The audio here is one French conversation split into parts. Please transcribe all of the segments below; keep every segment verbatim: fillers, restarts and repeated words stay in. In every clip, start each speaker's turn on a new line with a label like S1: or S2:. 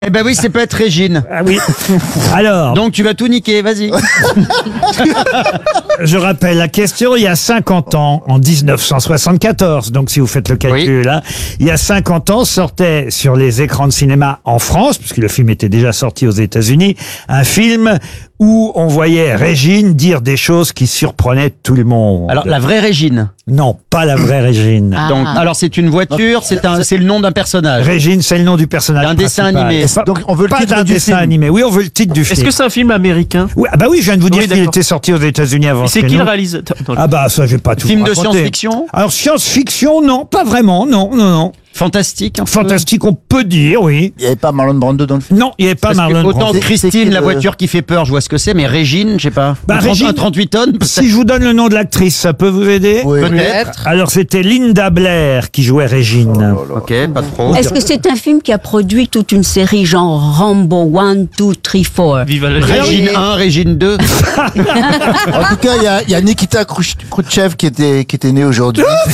S1: Eh ben oui, c'est peut être Régine.
S2: Ah oui. Alors,
S1: Donc tu vas tout niquer, vas-y.
S2: je rappelle la question, il y a cinquante ans, en dix-neuf cent soixante-quatorze, donc si vous faites le calcul, là, il y a cinquante ans, sortait sur les écrans de cinéma en France, puisque le film était déjà sorti aux États-Unis, un film où on voyait Régine dire des choses qui surprenaient tout le monde.
S1: Alors la vraie Régine.
S2: Non, pas la vraie Régine.
S3: Ah.
S1: Donc alors c'est une voiture, c'est un, c'est le nom d'un personnage.
S2: Régine, c'est le nom du personnage
S1: D'un dessin
S2: principal.
S1: animé.
S2: Pas-
S4: Donc, on veut le
S2: pas
S4: titre
S2: d'un
S4: du
S2: dessin
S4: film.
S2: animé. Oui, on veut le titre du
S3: Est-ce
S2: film.
S3: que c'est un film américain?
S2: Oui, ah bah oui, je viens de vous dire
S3: Oui,
S2: qu'il
S3: d'accord.
S2: était sorti aux États-Unis avant.
S3: Et c'est
S2: que
S3: qui le
S2: nous.
S3: réalisateur? Attends,
S2: Ah bah ça, je vais pas tout
S1: Film
S2: vous
S1: de
S2: raconter.
S1: science-fiction.
S2: Alors science-fiction, non, pas vraiment, non, non, non.
S1: Fantastique. un peu.
S2: Fantastique, on peut dire, oui.
S4: Il n'y avait pas Marlon Brando dans le film.
S2: Non, il n'y avait pas
S1: Parce que
S2: Marlon
S1: autant
S2: Brando.
S4: C'est-
S1: Christine,
S4: c'est qui
S1: la
S4: le-
S1: voiture qui fait peur, je vois ce que c'est, mais Régine, je sais pas.
S2: Bah,
S1: Un trente-
S2: Régine-
S1: un trente-huit tonnes, peut-être.
S2: Si je vous donne le nom de l'actrice, ça peut vous aider?
S4: Oui.
S1: Peut-être.
S2: Alors c'était Linda Blair qui jouait Régine.
S1: Ok, pas trop.
S5: Est-ce que c'est un film qui a produit toute une série genre Rambo un, deux, trois, quatre?
S3: Viva la
S1: Régine un, Régine deux.
S4: En tout cas, il y a, il y a Nikita Khrouch- Khrouchtchev qui était, qui était né aujourd'hui. Il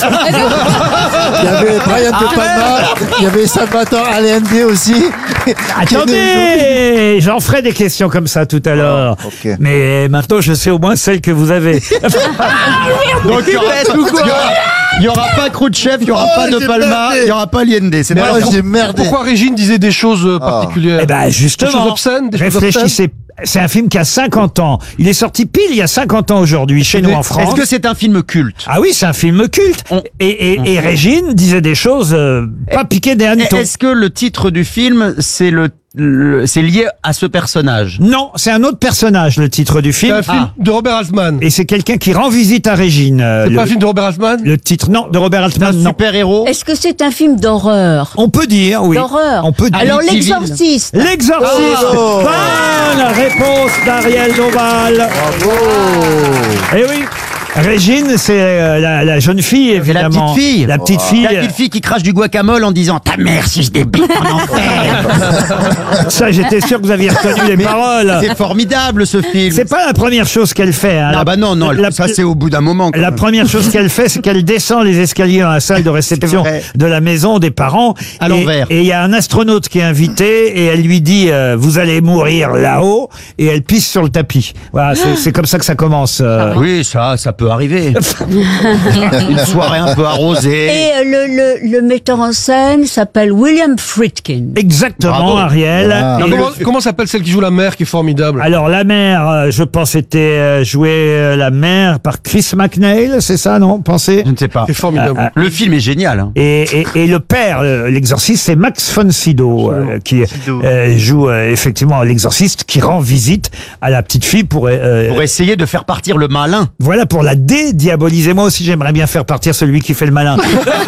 S4: y avait Brian De Palma, il y avait Salvatore Allende aussi. qui est né aujourd'hui.
S2: Attendez, j'en ferai des questions comme ça tout à l'heure.
S4: Ah, ok.
S2: Mais maintenant, je sais au moins celle que vous avez.
S1: Donc il y aura, il y aura- il y aura pas Khrouchtchev, il y aura
S4: Oh,
S1: pas de
S4: j'ai
S1: Palma,
S4: merdé.
S1: il y aura pas Allende. C'est
S4: Mais
S1: pas
S4: alors,
S1: grave.
S4: j'ai merdé.
S6: Pourquoi Régine disait des choses euh, particulières
S2: Eh ben
S6: Des
S2: justement,
S6: choses obscènes, des choses
S2: réfléchissez. C'est un film qui a cinquante ans. Il est sorti pile il y a cinquante ans aujourd'hui chez nous en France.
S1: Est-ce que c'est un film culte?
S2: Ah oui, c'est un film culte.
S1: On-
S2: Et, et, et Régine disait des choses euh, pas piquées des hannetons.
S1: Est-ce que le titre du film, c'est le, le- c'est lié à ce personnage?
S2: Non, c'est un autre personnage, le titre du
S6: C'est
S2: film.
S6: un film
S1: Ah.
S6: de Robert Altman.
S2: Et c'est quelqu'un qui rend visite à Régine. euh,
S6: C'est
S2: le,
S6: pas un film de Robert Altman
S2: le titre, non, de Robert Altman, non.
S1: Super-héros?
S5: Est-ce que c'est un film d'horreur?
S2: On peut dire, oui.
S5: D'horreur.
S2: On peut dire.
S5: Alors
S1: Amityville.
S5: l'exorciste.
S2: L'exorciste.
S4: Oh.
S2: Bonne réponse d'Ariel Doval. Eh oui. Régine, c'est euh, la, la jeune fille,
S1: C'est la
S2: évidemment.
S1: petite fille.
S2: La petite fille.
S1: La petite fille qui crache du guacamole en disant ta mère si je débite en enfer.
S2: Ça, j'étais sûr que vous aviez retenu les paroles.
S1: C'est formidable ce film.
S2: C'est pas la première chose qu'elle fait. Hein.
S1: Ah
S2: La-
S1: bah non, non,
S2: la-
S1: ça c'est au bout d'un moment. quand
S2: La
S1: même.
S2: première chose qu'elle fait, c'est qu'elle descend les escaliers dans la salle de réception
S1: vrai.
S2: de la maison des parents.
S1: À
S2: Et-
S1: l'envers.
S2: Et il y a un astronaute qui est invité et elle lui dit euh, vous allez mourir là-haut et elle pisse sur le tapis. Voilà, c'est c'est comme ça que ça commence. euh.
S1: Oui, ça, ça peut arriver. Une soirée un peu arrosée.
S5: Et euh, le, le, le metteur en scène s'appelle William Friedkin.
S2: Exactement,
S1: Bravo.
S2: Ariel.
S4: Ah.
S2: Et
S6: Non,
S2: le-
S6: comment comment s'appelle celle qui joue la mère qui est formidable?
S2: Alors la mère, euh, je pense, était euh, jouée euh, la mère par Chris McNeil, c'est ça, non? Pensez.
S1: Je ne sais pas.
S6: C'est formidable.
S2: Ah,
S1: Le film est génial. hein.
S2: Et, et, et le père, euh, l'exorciste, c'est Max von Sydow, euh, qui euh, joue euh, effectivement l'exorciste, qui rend visite à la petite fille pour, euh,
S1: Pour essayer de faire partir le malin.
S2: voilà, pour la dédiaboliser. Moi aussi, j'aimerais bien faire partir celui qui fait le malin.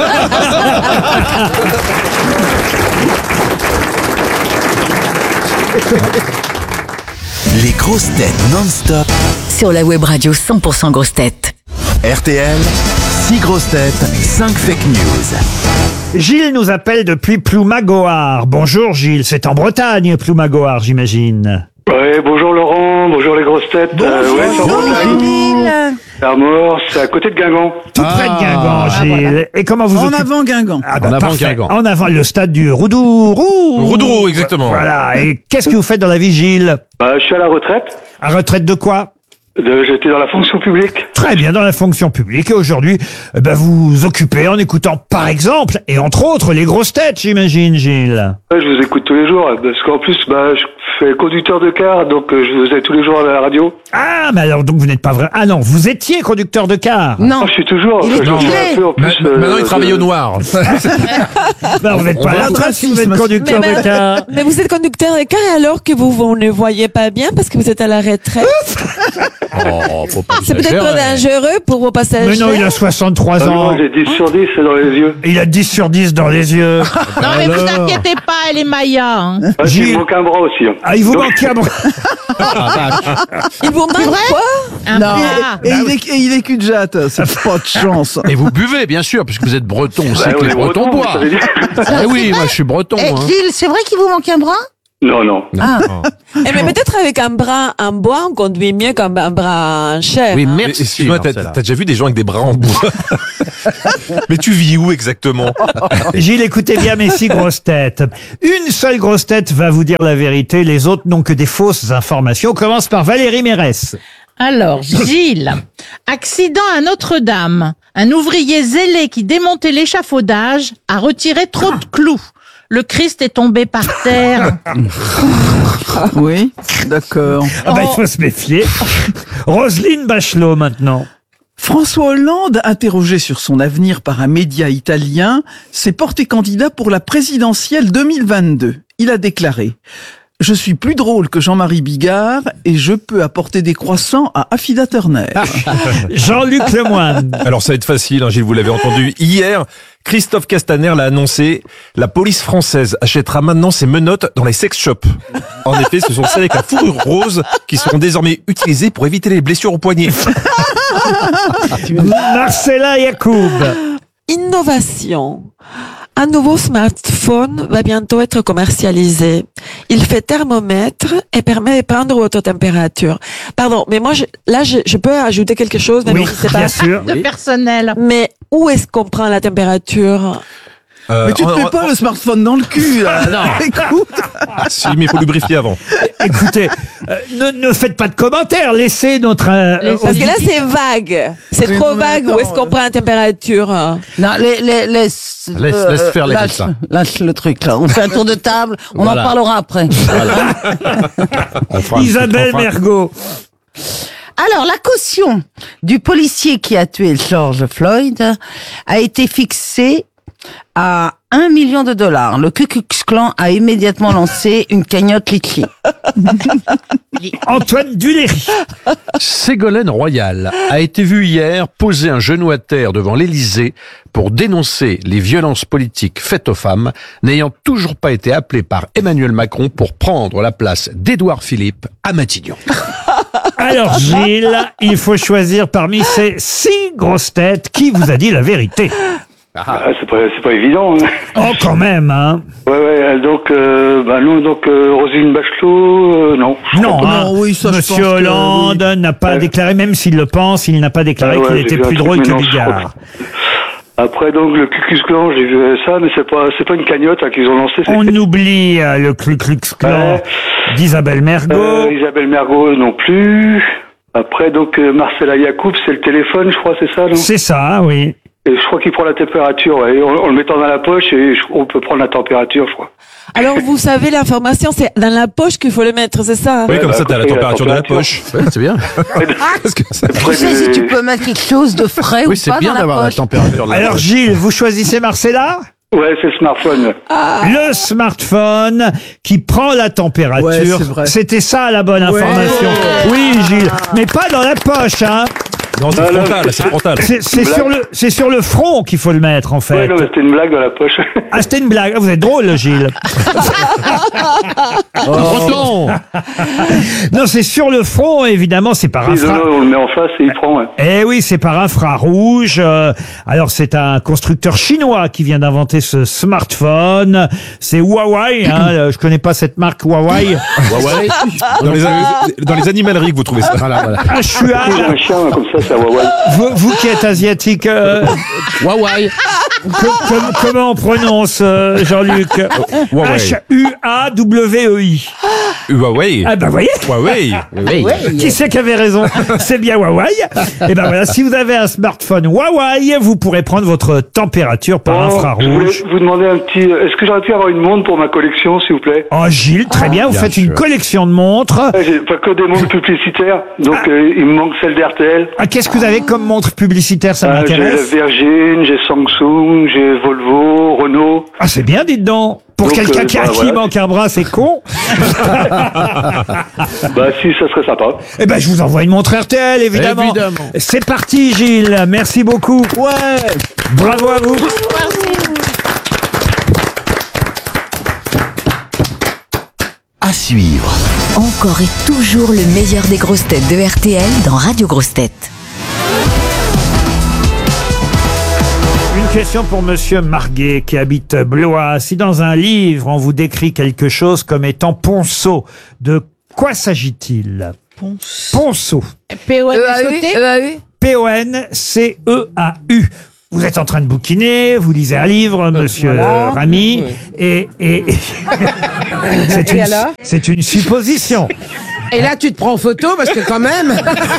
S7: Les grosses têtes non-stop.
S8: Sur la web radio cent pour cent grosses têtes.
S7: R T L, six grosses têtes, cinq fake news.
S2: Gilles nous appelle depuis Ploumagoar. Bonjour Gilles, c'est en Bretagne, Ploumagoar, j'imagine.
S9: Ouais, bonjour Laurent, bonjour les grosses têtes. Euh, ouais, c'est en Bretagne. C'est à Mort, c'est à côté de Guingamp.
S2: Tout près de Guingamp, Gilles. Et comment vous
S1: En
S2: occupez-
S1: avant Guingamp.
S2: Ah bah,
S6: En avant
S2: parfait.
S6: Guingamp.
S2: En avant le stade du Roudourou.
S6: Roudourou, exactement.
S2: Voilà. Et qu'est-ce que vous faites dans la vie, Gilles?
S9: Bah, je suis à la retraite.
S2: À retraite de quoi?
S9: De, j'étais dans la fonction publique.
S2: Très bien, dans la fonction publique. Et aujourd'hui, eh ben, vous vous occupez en écoutant, par exemple, et entre autres, les grosses têtes, j'imagine, Gilles.
S9: Ouais, je vous écoute tous les jours, parce qu'en plus, bah, je fais conducteur de car, donc euh, je vous ai tous les jours à la radio.
S2: Ah, mais alors, donc vous n'êtes pas vrai. Ah non, vous étiez conducteur de car.
S9: Ah, je suis toujours.
S3: Il est
S9: je
S3: non.
S9: fais un peu en plus. euh,
S6: Maintenant, il travaille
S9: de-
S6: au noir.
S2: Ben, vous n'êtes pas là, toi, si vous êtes conducteur
S10: Mais,
S2: de car.
S10: mais vous êtes conducteur de car alors que vous, vous ne voyez pas bien parce que vous êtes à la retraite.
S6: Oh, faut pas
S10: C'est peut-être pas dangereux pour vos passagers.
S2: Mais non, il a soixante-trois
S9: Ah non,
S2: ans.
S9: j'ai dix sur dix dans les yeux.
S2: Il a dix sur dix dans les yeux.
S3: Non, mais vous inquiétez pas, elle est Maya. Hein.
S9: Ah,
S2: Gilles.
S9: il me manque un bras aussi. hein.
S2: Ah, il vous
S9: Donc,
S2: manque un bras.
S10: Il vous manque quoi?
S3: Un bras.
S11: Et il est, et il est cul de jatte, c'est pas de chance.
S12: Et vous buvez, bien sûr, puisque vous êtes breton. On
S9: bah,
S12: sait que
S9: on
S12: les
S9: est
S12: bretons
S9: bretons,
S12: boivent.
S9: ça veut dire.
S12: Eh oui, moi je suis breton.
S3: Eh,
S12: hein.
S3: Gilles, c'est vrai qu'il vous manque un bras?
S9: Non, non.
S10: Ah. Eh, mais peut-être avec un bras en bois, on conduit mieux qu'un un bras en chair.
S6: Oui,
S10: hein.
S6: merci. Excuse-moi, t'as, t'as déjà vu des gens avec des bras en bois? Mais tu vis où exactement?
S2: Gilles, écoutez bien mes six grosses têtes. Une seule grosse tête va vous dire la vérité, les autres n'ont que des fausses informations. On commence par Valérie Mérès.
S3: Alors, Gilles, accident à Notre-Dame. Un ouvrier zélé qui démontait l'échafaudage a retiré trop de clous. Le Christ est tombé par terre.
S11: Oui, d'accord.
S2: Ah bah, il faut se méfier. Roselyne Bachelot, maintenant.
S11: François Hollande, interrogé sur son avenir par un média italien, s'est porté candidat pour la présidentielle deux mille vingt-deux. Il a déclaré « Je suis plus drôle que Jean-Marie Bigard et je peux apporter des croissants à Affida Turner. »
S2: Jean-Luc Lemoyne.
S6: Alors ça va être facile, hein, Gilles, vous l'avez entendu hier. Christophe Castaner l'a annoncé. La police française achètera maintenant ses menottes dans les sex shops. En effet, ce sont celles avec la fourrure rose qui seront désormais utilisées pour éviter les blessures au poignet.
S2: Marcella Yacoub.
S10: Innovation. Un nouveau smartphone va bientôt être commercialisé. Il fait thermomètre et permet de prendre votre température. Pardon, mais moi, je, là, je, je peux ajouter quelque chose, même
S2: Oui,
S10: si c'est
S2: bien
S10: pas
S2: sûr.
S3: De personnel.
S10: Mais où est-ce qu'on prend la température?
S6: Euh,
S11: Mais tu te
S6: on-
S11: mets
S6: on-
S11: pas le smartphone dans le cul, là.
S6: non.
S11: Écoute.
S6: Ah, si, mais il faut lubrifier avant.
S2: Écoutez, euh, ne, ne faites pas de commentaires, laissez notre... euh,
S10: Parce que là, c'est vague. C'est
S11: Oui,
S10: trop
S11: mais
S10: vague.
S11: attends,
S10: Où est-ce qu'on
S11: euh,
S10: prend la température?
S12: Non, les, les, laisse,
S6: Laisse-
S12: euh,
S6: laisse faire les
S12: lâche,
S6: médecins.
S12: lâche le truc là. On fait un tour de table, on
S6: Voilà.
S12: en parlera après.
S6: On fera un
S2: Isabelle
S6: petit enfin.
S2: Mergo.
S12: Alors, la caution du policier qui a tué George Floyd a été fixée à un million de dollars. Le Ku Klux Klan a immédiatement lancé une cagnotte Litchi.
S2: Antoine Duléry.
S13: Ségolène Royal a été vue hier poser un genou à terre devant l'Élysée pour dénoncer les violences politiques faites aux femmes, n'ayant toujours pas été appelée par Emmanuel Macron pour prendre la place d'Édouard Philippe à Matignon.
S2: Alors Gilles, il faut choisir parmi ces six grosses têtes qui vous a dit la vérité.
S9: Ah, c'est pas, c'est pas évident. Hein.
S2: Oh, quand même, hein.
S9: Ouais, ouais. Donc, euh, bah non, donc euh, Roselyne Bachelot, euh, non.
S2: Non, hein.
S11: Non, oui, ça, je
S2: Monsieur
S11: pense que
S2: Hollande n'a pas
S9: Ouais.
S2: déclaré, même s'il le pense, il n'a pas déclaré
S9: Ah ouais,
S2: qu'il
S9: j'ai
S2: était
S9: vu un
S2: plus
S9: truc,
S2: drôle
S9: mais
S2: que
S9: non, je crois
S2: Bigard.
S9: Après, donc, le Ku Klux Klan, j'ai vu ça, mais c'est pas, c'est pas une cagnotte hein, qu'ils ont lancée. c'est-
S2: On oublie euh, le Ku Klux Klan
S9: Ouais.
S2: d'Isabelle Mergo.
S9: Euh, Isabelle Mergo non plus. Après, donc, euh, Marcella Yacoub, c'est le téléphone, je crois, c'est ça, non?
S2: C'est ça, oui.
S9: Et je crois qu'il prend la température, ouais. En, en le mettant dans la poche, et je- on peut prendre la température, je crois.
S10: Alors, vous savez, l'information, c'est dans la poche qu'il faut le mettre, c'est ça?
S6: Oui,
S9: Ouais,
S6: comme
S9: bah,
S6: ça, t'as la
S9: après, la
S6: température de la
S9: température.
S6: poche. Ouais, c'est bien. Parce que ça-
S12: Tu sais si tu peux mettre quelque chose de frais ou
S13: Oui, c'est
S12: pas
S13: bien
S12: dans la
S13: d'avoir la
S12: poche.
S13: température de la
S2: Alors
S13: poche.
S2: Gilles, vous choisissez Marcella?
S9: Ouais, c'est le smartphone.
S2: Le smartphone qui prend la
S11: Ouais,
S2: température.
S11: c'est vrai.
S2: C'était ça la bonne
S11: Ouais.
S2: information. Oui, Gilles, mais pas dans la poche, hein.
S6: Non, c'est
S9: Ah, là,
S6: frontal, c'est frontal.
S2: C'est c'est
S9: Blague.
S2: sur le, c'est sur le front qu'il faut le mettre en
S9: Ouais,
S2: fait.
S9: non, mais c'était une blague dans la poche.
S2: Ah, c'était une blague. Vous êtes drôle, Gilles.
S13: Breton.
S2: Non, c'est sur le front, évidemment, c'est par
S9: Ils,
S2: infra...
S9: on le met en face et il prend, ouais.
S2: Eh oui, c'est par infrarouge. Euh, alors, c'est un constructeur chinois qui vient d'inventer ce smartphone. C'est Huawei. Hein. Euh, Je connais pas cette marque Huawei.
S6: Huawei. Dans les, dans les animaleries que vous trouvez ça.
S13: Voilà, voilà.
S2: Ah, je suis à-
S9: J'ai un chien, comme ça, c'est à Huawei.
S2: Vous, vous qui êtes asiatique, euh,
S13: Huawei.
S2: com- com- comment on prononce, euh, Jean-Luc?
S6: Huawei.
S2: H U A W E I.
S6: Huawei.
S2: Ah, bah, vous voyez?
S6: Huawei.
S2: Qui c'est qui avait raison? C'est bien Huawei. Et ben voilà, si vous avez un smartphone Huawei, vous pourrez prendre votre température par
S9: Oh, je voulais
S2: infrarouge.
S9: vous demander un petit... Est-ce que j'aurais pu avoir une montre pour ma collection, s'il vous plaît?
S2: Oh Gilles, très bien, vous
S13: bien
S2: faites une
S13: sûr.
S2: collection de montres.
S9: Ouais, j'ai pas que des montres publicitaires, donc euh, il me manque celle d'R T L.
S2: Ah, qu'est-ce que vous avez comme montre publicitaire, ça
S9: Ah, j'ai
S2: m'intéresse?
S9: Virgin, j'ai Samsung, j'ai Volvo, Renault.
S2: Ah, c'est bien, dites donc. Pour
S9: Donc,
S2: quelqu'un
S9: euh,
S2: qui, a-
S9: bah,
S2: qui
S9: voilà.
S2: manque un bras, c'est con.
S9: Bah si, ça serait sympa.
S2: Eh ben, je vous envoie une montre R T L, évidemment.
S13: Évidemment.
S2: C'est parti, Gilles. Merci beaucoup.
S11: Ouais.
S2: Bravo à vous.
S7: À suivre.
S8: Encore et toujours le meilleur des grosses têtes de R T L dans Radio Grosses Têtes.
S2: Une question pour Monsieur Marguet qui habite Blois. Si dans un livre on vous décrit quelque chose comme étant ponceau, de quoi s'agit-il? Ponceau.
S3: P O N S O T
S8: E A U
S2: P O N C E A U. Vous êtes en train de bouquiner, vous lisez un livre, Monsieur
S3: voilà.
S2: Rami, et, et, et c'est
S3: Et
S2: une,
S3: alors
S2: c'est une supposition.
S14: Et là, tu te prends en photo parce que quand même.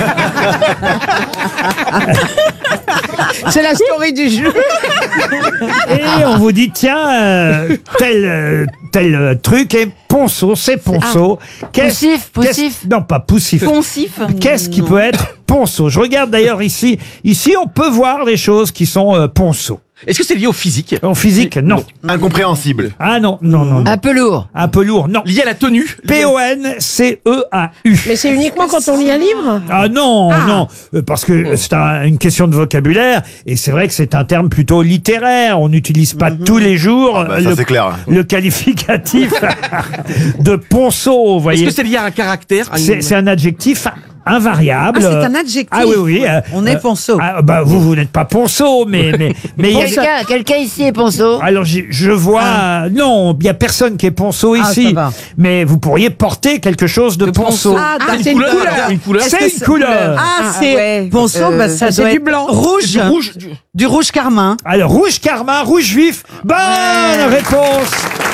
S14: C'est la story du jeu.
S2: Et on vous dit, tiens, euh, tel, euh, tel euh, truc est ponceau, c'est ponceau. Qu'est-ce-
S8: Poussif,
S2: qu'est-ce-
S8: poussif.
S2: Non, pas poussif.
S5: Poncif.
S2: Qu'est-ce qui peut être ponceau? Je regarde d'ailleurs ici. Ici, on peut voir des choses qui sont euh, ponceau.
S6: Est-ce que c'est lié au physique?
S2: En physique, non.
S7: Incompréhensible.
S2: Ah non, non, non. non.
S8: Un peu lourd.
S2: Un peu lourd, non.
S6: Lié à la tenue?
S2: P O N C E A U.
S14: Mais c'est uniquement quand on lit un livre?
S2: Ah non, non, euh, parce que c'est un- une question de vocabulaire, et c'est vrai que c'est un terme plutôt littéraire. On n'utilise pas tous les jours
S7: bah, ça,
S2: le,
S7: c'est clair.
S2: le qualificatif de ponceau, vous voyez.
S6: Est-ce que c'est lié à un caractère? à une-
S2: C'est c'est un adjectif invariable.
S12: Ah, c'est un adjectif.
S2: Ah oui, oui. euh,
S12: On est
S2: euh,
S12: ponceau.
S2: ah, bah, vous, vous n'êtes pas ponceau, mais mais mais il y a-
S8: Quelqu'un quelqu'un ici est ponceau.
S2: alors je, je vois euh, non, il y a personne qui est ponceau
S12: Ah,
S2: ici,
S12: ça va.
S2: mais vous pourriez porter quelque chose de, ponceau.
S12: Ah,
S14: Ah,
S12: d'accord.
S14: c'est une couleur.
S6: Une couleur?
S12: Est-ce
S2: C'est
S12: que
S2: une
S12: c'est-
S2: couleur.
S12: Ah,
S5: Ah,
S12: c'est
S5: ouais.
S12: ponceau,
S5: Euh,
S12: bah, ça
S14: c'est
S12: doit
S14: du
S12: être
S14: blanc.
S12: rouge,
S6: Du rouge? du-
S12: du rouge carmin.
S2: Alors rouge carmin, rouge vif. Bonne réponse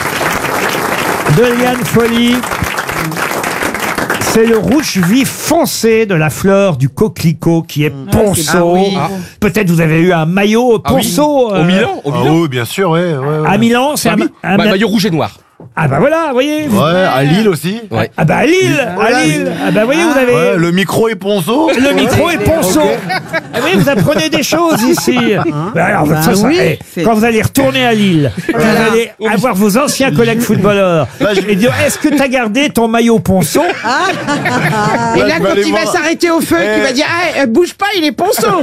S2: de Liane Folly. C'est le rouge vif foncé de la fleur du coquelicot qui est ponceau.
S12: Ah oui.
S6: Ah.
S2: Peut-être vous avez eu un maillot
S6: Ah oui.
S2: ponceau.
S6: Au
S2: euh,
S6: Milan? Au
S7: Ah
S6: Milan?
S7: oui, bien sûr, ouais. ouais, ouais.
S2: À Milan, c'est
S6: Ah
S2: un,
S6: oui.
S2: un-
S6: Bah, maillot rouge et noir.
S2: Ah bah voilà, vous voyez. vous-
S7: Ouais, à Lille aussi.
S6: Ouais.
S2: Ah bah à Lille, à Lille. Ah bah vous voyez, vous avez.
S7: Ouais, le micro est ponceau.
S2: Le micro est ponceau. Ah oui, vous apprenez des choses ici. Bah alors,
S12: Bah
S2: ça, ça,
S12: oui.
S2: eh, quand vous allez retourner à Lille, vous allez avoir vos anciens collègues footballeurs et dire est-ce que t'as gardé ton maillot ponceau?
S14: Et
S7: Ouais,
S14: là,
S7: tu vas
S14: quand
S7: aller
S14: il va
S7: voir.
S14: s'arrêter au feu,
S7: Eh.
S14: tu vas dire ah, euh, bouge pas, il est ponceau.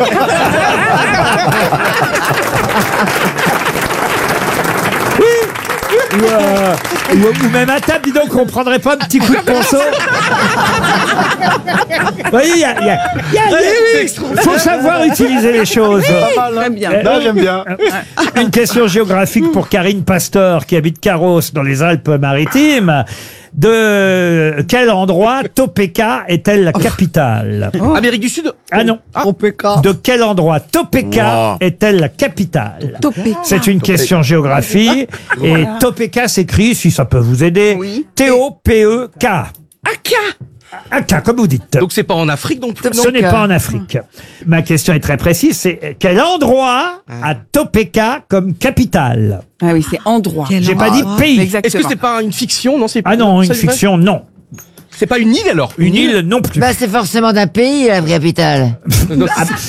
S2: Ou, euh, ou- ou même à table, dis donc, on prendrait pas un petit coup de ponceau? Vous voyez, il y a, il y a- il y a- il faut savoir utiliser les choses.
S7: Pas mal, hein.
S5: bien.
S2: Eh,
S7: Non, j'aime bien.
S2: Une question géographique pour Karine Pasteur qui habite Carros dans les Alpes-Maritimes. De quel endroit Topeka est-elle la capitale?
S6: Amérique du Sud?
S2: Ah non. De quel endroit Topeka
S7: Wow.
S2: est-elle la capitale?
S5: Topeka.
S2: C'est une question géographie. Et Topeka s'écrit, si ça peut vous aider,
S5: Oui.
S2: T O P E K.
S14: Aka.
S2: Aka, comme vous dites.
S6: Donc c'est pas en Afrique non plus?
S2: Ce n'est pas en Afrique. Ma question est très précise, c'est quel endroit a Topeka comme capitale?
S5: Ah oui, c'est endroit.
S2: J'ai pas dit pays.
S6: Est-ce que c'est pas une fiction? Non, c'est
S2: Ah non, une
S6: ça, c'est vrai
S2: fiction, non.
S6: C'est pas une île alors?
S2: Une île, non plus.
S8: Bah c'est forcément d'un pays la capitale.
S6: Non,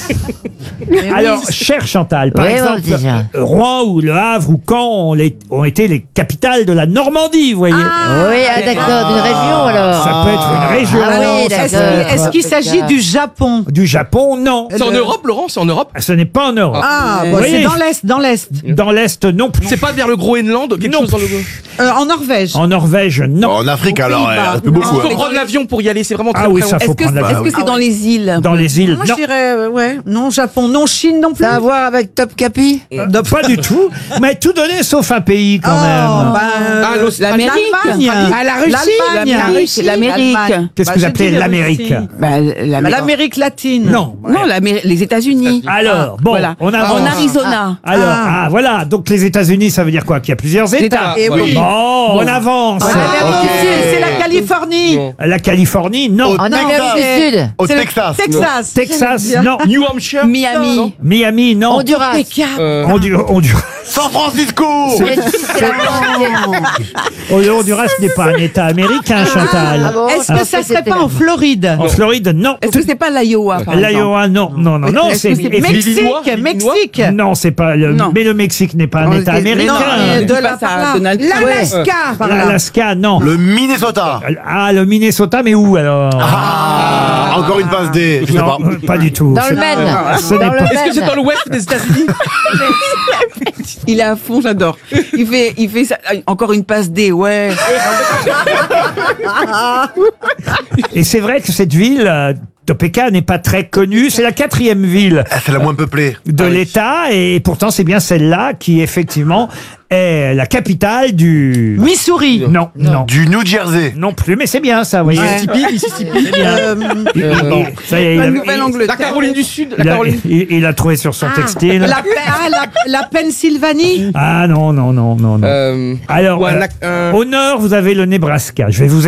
S2: Alors, cher Chantal, par
S8: Oui, bon,
S2: exemple,
S8: déjà.
S2: euh, Rouen ou Le Havre ou Caen ont, les- ont été les capitales de la Normandie, vous voyez.
S8: Oui, ah, d'accord, d'une région alors.
S2: Ça peut être une région.
S8: Ah oui,
S12: Est-ce
S8: d'accord.
S12: est-ce qu'il s'agit du Japon?
S2: Du Japon, non.
S6: C'est en Europe, Laurent? C'est en Europe?
S2: Ce n'est pas en Europe.
S12: Ah,
S2: Vous
S12: bah,
S2: voyez,
S12: c'est dans l'Est, dans l'Est.
S2: dans l'Est, non plus.
S6: C'est pas vers le Groenland? Quelque
S2: Non.
S6: chose dans le...
S12: Euh, en Norvège.
S2: En Norvège, non.
S7: En Afrique, alors,
S12: Pays-Bas.
S7: un peu beaucoup.
S6: Il faut
S7: hein.
S6: prendre l'avion pour y aller, c'est vraiment très
S2: Ah oui,
S6: très
S2: ça
S6: loin.
S2: faut
S5: Est-ce que
S2: prendre
S5: est-ce
S2: la...
S5: que c'est dans les îles?
S2: Dans les îles,
S12: Moi,
S2: non.
S12: je dirais, euh, ouais, non Japon, non Chine non plus.
S8: Ça a à voir avec Top Capi?
S2: Non, pas du tout. Mais tout donné sauf un pays quand
S12: Oh,
S2: même.
S12: bah, euh,
S6: Ah, l'Australie.
S12: l'Allemagne.
S14: Ah, la Russie.
S12: L'Allemagne.
S5: La Russie, l'Amérique.
S12: l'Allemagne.
S2: Qu'est-ce
S12: Bah,
S2: que vous
S12: j'ai
S2: appelez
S12: dit la
S2: l'Amérique?
S12: Russie.
S5: Bah,
S12: Bah,
S5: l'Amérique.
S12: L'Amérique latine.
S2: Non.
S5: Non, l'Amé- les États-Unis.
S2: Alors, bon,
S5: Voilà.
S2: on avance.
S5: En Arizona.
S2: Alors, ah. voilà. Donc les États-Unis, ça veut dire quoi? Qu'il y a plusieurs États.
S12: Et oui.
S2: Bon, on avance.
S12: En Amérique du Sud, c'est la Californie.
S2: La Californie, non.
S7: Au
S8: En Amérique
S7: Texas.
S8: du Sud.
S7: Au
S12: C'est le
S7: Texas.
S12: Texas.
S2: Texas,
S12: Bien.
S2: non.
S6: New Hampshire?
S5: Miami.
S2: Miami, non.
S8: Honduras.
S6: Euh,
S2: Hondu- Honduras.
S7: San Francisco.
S8: C'est- c'est la Normandie.
S2: Oh, le Honduras n'est pas un État américain, Chantal.
S8: Ah bon,
S12: Est-ce
S8: je
S12: que
S8: pensais
S12: ça serait
S8: c'était
S12: pas
S8: la-
S12: en Floride?
S2: En Floride, non.
S5: Est-ce que c'est pas l'Iowa, par exemple?
S2: L'Iowa, non. Non, non, non.
S5: Est-ce
S2: C'est
S5: que c'est
S2: et-
S12: Mexique,
S6: Illinois,
S12: Mexique.
S2: Non, c'est pas le.
S5: Non.
S2: Mais le Mexique n'est pas un
S5: Oh,
S2: État
S5: c'est-
S2: américain.
S12: non, mais
S5: De
S12: de
S5: la
S12: la par là.
S5: Donald Trump.
S12: L'Alaska. par là.
S2: L'Alaska, non.
S7: Le Minnesota.
S2: Ah, le Minnesota, mais où alors?
S7: Ah, encore une passe D. Je sais
S2: Non,
S7: pas.
S2: euh, pas du tout.
S8: Dans le
S2: Ce-
S8: Maine.
S2: ce n'est
S8: Dans le
S2: pas-
S6: Est-ce que c'est
S8: Maine.
S6: dans l'ouest des États-Unis?
S5: Il est à fond, j'adore. Il fait, il fait ça, encore une passe D, ouais.
S2: Et c'est vrai que cette ville, euh, Topeka n'est pas très connue. C'est la quatrième ville
S15: Ah, c'est la moins peuplée.
S2: de l'État et pourtant c'est bien celle-là qui effectivement est la capitale du...
S14: Missouri.
S2: Non, non.
S15: Du New Jersey.
S2: Non plus, mais c'est bien ça, vous voyez.
S11: Mississippi, Mississippi.
S2: C'est bien.
S14: Euh,
S2: Il- il-
S11: bon.
S2: ça y est, il
S5: La
S2: a-
S5: Nouvelle-Angleterre.
S14: La Caroline du Sud. La
S2: il a-
S14: Caroline.
S2: il- il a trouvé sur son textile.
S14: La, ah, la, la Pennsylvanie.
S2: Ah non, non, non, non, non.
S14: Euh,
S2: Alors,
S14: ou un
S2: euh,
S14: lac- un-
S2: au nord, vous avez le Nebraska. Je vais vous